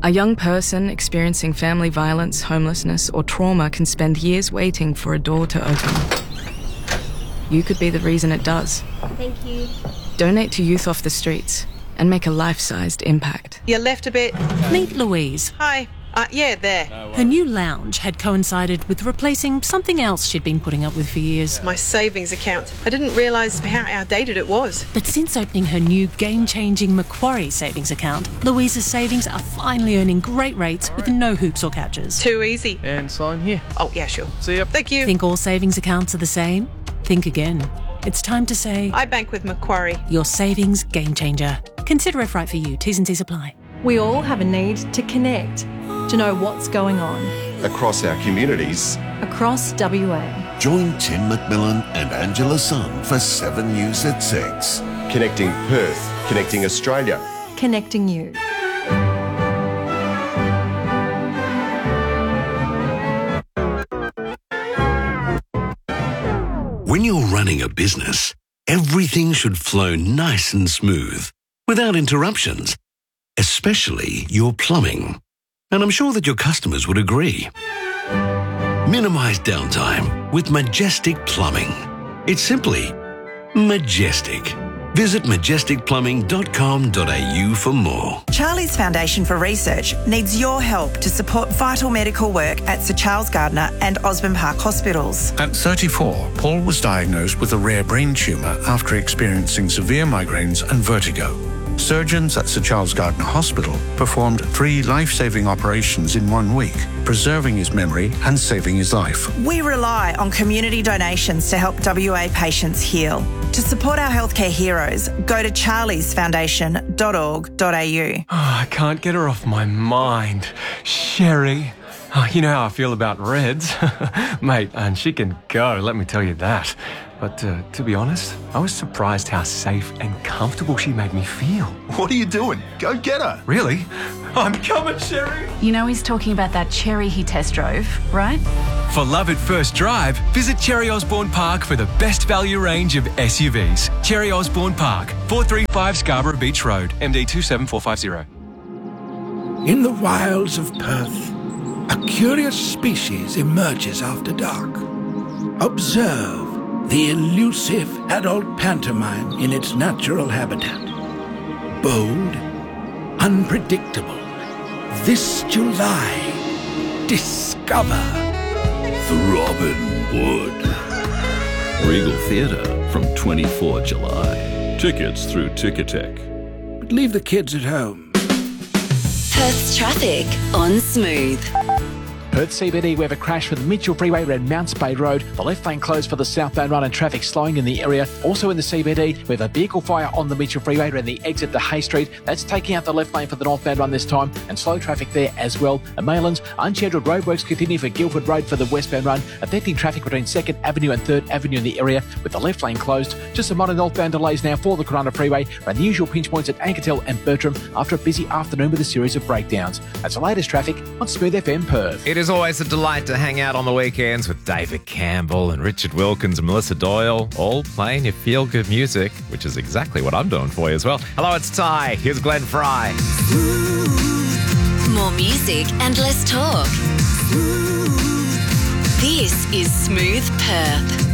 A young person experiencing family violence, homelessness, or trauma can spend years waiting for a door to open. You could be the reason it does. Thank you. Donate to Youth Off the Streets and make a life-sized impact. You left a bit. Meet Louise. Hi. Yeah, there. Her new lounge had coincided with replacing something else she'd been putting up with for years. My savings account. I didn't realise how outdated it was. But since opening her new game-changing Macquarie savings account, Louise's savings are finally earning great rates with no hoops or catches. Too easy. And sign here. Oh, yeah, sure. See ya. Thank you. Think all savings accounts are the same? Think again. It's time to say, I bank with Macquarie. your savings game changer. Consider if right for you. T's and C's apply. We all have a need to connect, to know what's going on. Across our communities. Across WA. Join Tim McMillan and Angela Sun for 7 News at 6. Connecting Perth, connecting Australia. Connecting you. When you're running a business, everything should flow nice and smooth, without interruptions, especially your plumbing. And I'm sure that your customers would agree. Minimise downtime with Majestic Plumbing. It's simply majestic. Visit majesticplumbing.com.au for more. Charlie's Foundation for Research needs your help to support vital medical work at Sir Charles Gardner and Osborne Park hospitals. At 34, Paul was diagnosed with a rare brain tumour after experiencing severe migraines and vertigo. Surgeons at Sir Charles Gardner Hospital performed 3 life-saving operations in 1 week, preserving his memory and saving his life. We rely on community donations to help WA patients heal. To support our healthcare heroes, go to charliesfoundation.org.au. I can't get her off my mind. Sherry. You know how I feel about Reds. Mate, and she can go, let me tell you that. But to be honest, I was surprised how safe and comfortable she made me feel. What are you doing? Go get her. Really? I'm coming, Sherry. You know he's talking about that Cherry he test drove, right? For love at first drive, visit Cherry Osborne Park for the best value range of SUVs. Cherry Osborne Park, 435 Scarborough Beach Road, MD 27450. In the wilds of Perth, a curious species emerges after dark. Observe the elusive adult pantomime in its natural habitat. Bold, unpredictable. This July, discover The Robin Wood. Regal Theatre from 24 July. Tickets through Ticketek. but leave the kids at home. Perth's traffic on Smooth. Perth CBD, we have a crash with Mitchell Freeway around Mounts Bay Road. The left lane closed for the southbound run and traffic slowing in the area. Also in the CBD, we have a vehicle fire on the Mitchell Freeway around the exit to Hay Street. That's taking out the left lane for the northbound run this time, and slow traffic there as well. And Maylands, unscheduled roadworks continue for Guildford Road for the westbound run, affecting traffic between 2nd Avenue and 3rd Avenue in the area, with the left lane closed. Just some minor northbound delays now for the Corona Freeway around the usual pinch points at Ankertel and Bertram after a busy afternoon with a series of breakdowns. That's the latest traffic on Smooth FM Perth. It is always a delight to hang out on the weekends with David Campbell and Richard Wilkins and Melissa Doyle, all playing your feel-good music, which is exactly what I'm doing for you as well. Hello, it's Ty. Here's Glenn Fry. More music and less talk. This is Smooth Perth.